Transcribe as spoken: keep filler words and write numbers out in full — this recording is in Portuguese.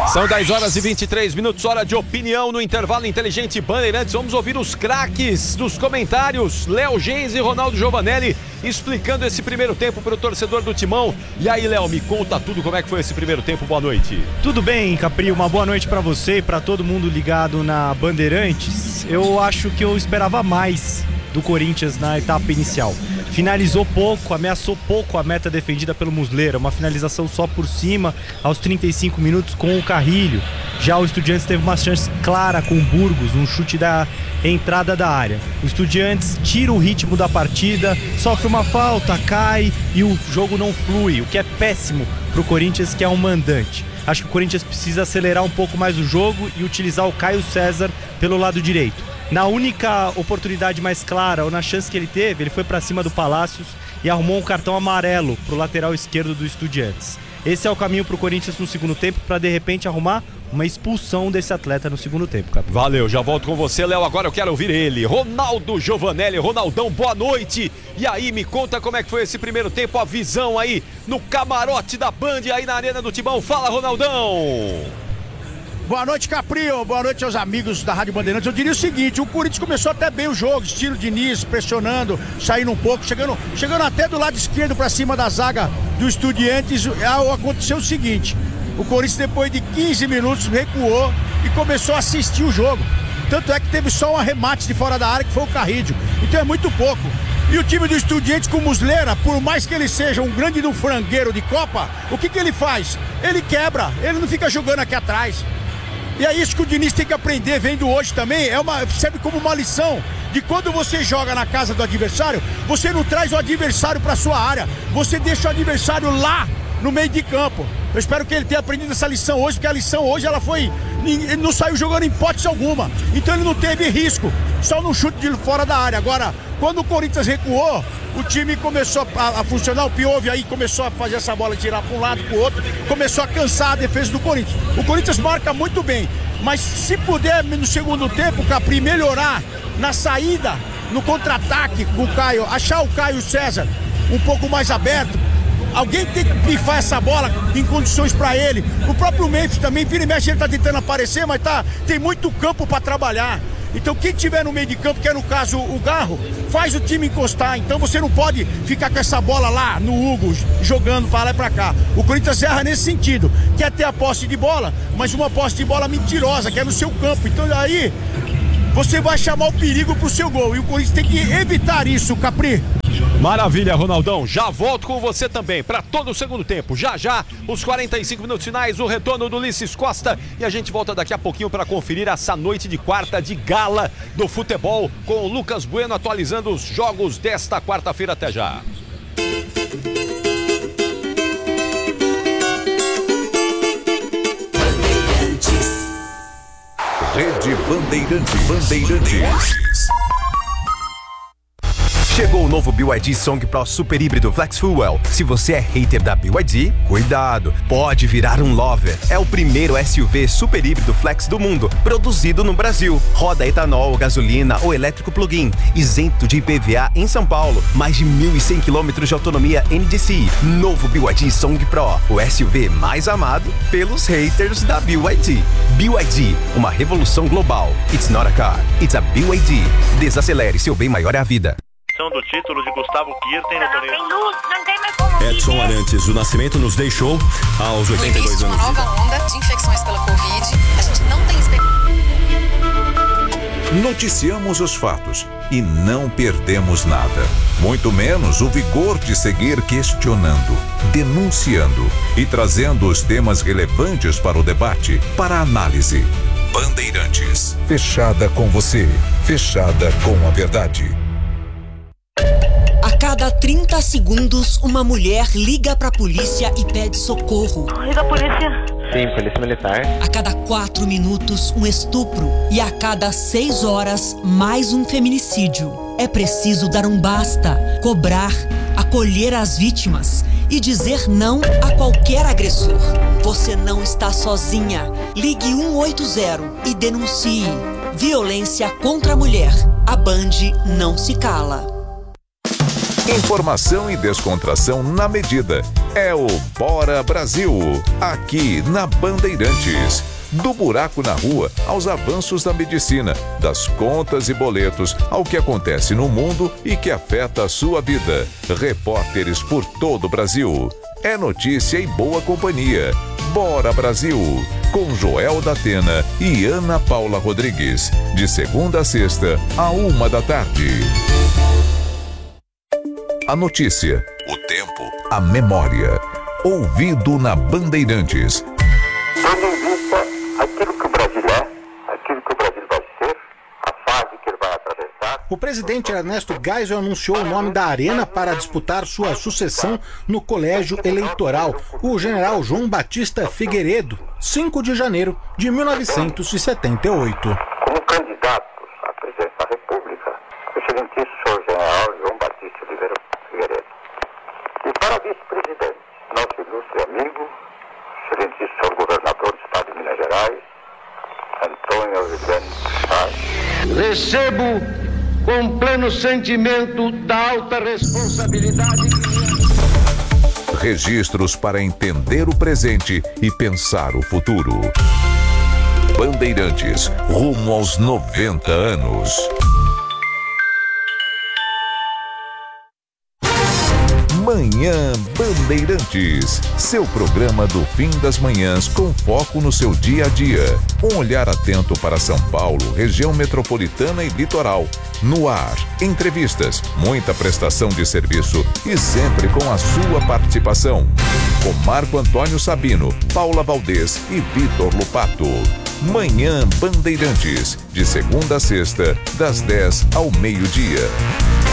São dez horas e vinte e três minutos, hora de opinião no intervalo inteligente Bandeirantes. Vamos ouvir os craques dos comentários, Léo Gens e Ronaldo Giovanelli, explicando esse primeiro tempo para o torcedor do Timão. E aí, Léo, me conta tudo, como é que foi esse primeiro tempo. Boa noite. Tudo bem, Capri, uma boa noite para você e para todo mundo ligado na Bandeirantes. Eu acho que eu esperava mais do Corinthians na etapa inicial. Finalizou pouco, ameaçou pouco a meta defendida pelo Muslera, uma finalização só por cima aos trinta e cinco minutos com o Carrilho. Já o Estudiantes teve uma chance clara com o Burgos, um chute da entrada da área. O Estudiantes tira o ritmo da partida, sofre uma falta, cai e o jogo não flui, o que é péssimo para o Corinthians, que é um mandante. Acho que o Corinthians precisa acelerar um pouco mais o jogo e utilizar o Caio César pelo lado direito. Na única oportunidade mais clara, ou na chance que ele teve, ele foi para cima do Palácios e arrumou um cartão amarelo pro lateral esquerdo do Estudiantes. Esse é o caminho pro Corinthians no segundo tempo, para de repente arrumar uma expulsão desse atleta no segundo tempo, cara. Valeu, já volto com você, Léo. Agora eu quero ouvir ele, Ronaldo Giovanelli. Ronaldão, boa noite. E aí, me conta como é que foi esse primeiro tempo, a visão aí no camarote da Band, aí na Arena do Timão. Fala, Ronaldão. Boa noite, Caprio. Boa noite aos amigos da Rádio Bandeirantes. Eu diria o seguinte, o Corinthians começou até bem o jogo, estilo Diniz, pressionando, saindo um pouco, chegando, chegando até do lado esquerdo para cima da zaga do Estudiantes. Aconteceu o seguinte, o Corinthians depois de quinze minutos recuou e começou a assistir o jogo. Tanto é que teve só um arremate de fora da área, que foi o Carrilho. Então é muito pouco. E o time do Estudiantes com o Muslera, por mais que ele seja um grande do frangueiro de Copa, o que que ele faz? Ele quebra, ele não fica jogando aqui atrás. E é isso que o Diniz tem que aprender, vendo hoje também, é uma, serve como uma lição de quando você joga na casa do adversário, você não traz o adversário para sua área, você deixa o adversário lá no meio de campo. Eu espero que ele tenha aprendido essa lição hoje, porque a lição hoje ela foi, ele não saiu jogando em hipótese alguma, então ele não teve risco, só no chute de fora da área. Agora, quando o Corinthians recuou, o time começou a, a funcionar, o Piove aí começou a fazer essa bola tirar para um lado, para o outro, começou a cansar a defesa do Corinthians. O Corinthians marca muito bem, mas se puder no segundo tempo, Capri, melhorar na saída, no contra-ataque com o Caio, achar o Caio César um pouco mais aberto, alguém tem que pifar essa bola em condições para ele. O próprio Memphis também, vira e mexe, ele tá tentando aparecer, mas tá, tem muito campo para trabalhar. Então quem tiver no meio de campo, que é no caso o Garro, faz o time encostar. Então você não pode ficar com essa bola lá no Hugo, jogando para lá e para cá. O Corinthians erra nesse sentido, quer ter a posse de bola, mas uma posse de bola mentirosa, que é no seu campo. Então aí você vai chamar o perigo pro seu gol. E o Corinthians tem que evitar isso, Capri. Maravilha, Ronaldão. Já volto com você também para todo o segundo tempo. Já já, os quarenta e cinco minutos finais, o retorno do Ulisses Costa. E a gente volta daqui a pouquinho para conferir essa noite de quarta de gala do futebol com o Lucas Bueno atualizando os jogos desta quarta-feira. Até já. Rede Bandeirantes. Bandeirantes. Chegou o novo B Y D Song Pro Super Híbrido Flex Fuel. Se você é hater da B Y D, cuidado, pode virar um lover. É o primeiro S U V super híbrido flex do mundo, produzido no Brasil. Roda etanol, gasolina ou elétrico plug-in, isento de I P V A em São Paulo. Mais de mil e cem quilômetros de autonomia N D C I. Novo B Y D Song Pro, o S U V mais amado pelos haters da B Y D. B Y D, uma revolução global. It's not a car, it's a B Y D. Desacelere, seu bem maior é a vida. Do título de Gustavo Kirten no torneio. Não tem mais como Edson viver. Arantes, o Nascimento nos deixou aos oitenta e dois anos. Uma nova onda de infecções pela Covid. A gente não tem expectativa. Noticiamos os fatos e não perdemos nada. Muito menos o vigor de seguir questionando, denunciando e trazendo os temas relevantes para o debate, para a análise. Bandeirantes. Fechada com você. Fechada com a verdade. A cada trinta segundos, uma mulher liga pra polícia e pede socorro. Liga a polícia. Sim, polícia militar. A cada quatro minutos, um estupro. E a cada seis horas, mais um feminicídio. É preciso dar um basta, cobrar, acolher as vítimas e dizer não a qualquer agressor. Você não está sozinha. Ligue um oito zero e denuncie. Violência contra a mulher. A Band não se cala. Informação e descontração na medida. É o Bora Brasil, aqui na Bandeirantes. Do buraco na rua aos avanços da medicina, das contas e boletos ao que acontece no mundo e que afeta a sua vida. Repórteres por todo o Brasil. É notícia e boa companhia. Bora Brasil, com Joel da Atena e Ana Paula Rodrigues. De segunda a sexta, a uma da tarde. A notícia, o tempo, a memória. Ouvido na Bandeirantes. Tendo em vista aquilo que o Brasil é, aquilo que o Brasil vai ser, a fase que ele vai atravessar. O presidente Ernesto Geisel anunciou o nome da Arena para disputar sua sucessão no colégio eleitoral, o general João Batista Figueiredo, cinco de janeiro de mil novecentos e setenta e oito. Como candidato à presidência da República, o excelentíssimo senhor general João Batista Oliveira Figueiredo. E para vice-presidente, nosso ilustre amigo, excelentíssimo senhor governador do estado de Minas Gerais, Antônio Aureliano Chaves. Recebo com pleno sentimento da alta responsabilidade que... Registros para entender o presente e pensar o futuro. Bandeirantes, rumo aos noventa anos. Manhã Bandeirantes, seu programa do fim das manhãs com foco no seu dia a dia. Um olhar atento para São Paulo, região metropolitana e litoral. No ar, entrevistas, muita prestação de serviço e sempre com a sua participação. Com Marco Antônio Sabino, Paula Valdez e Vitor Lupato. Manhã Bandeirantes, de segunda a sexta, das dez ao meio-dia.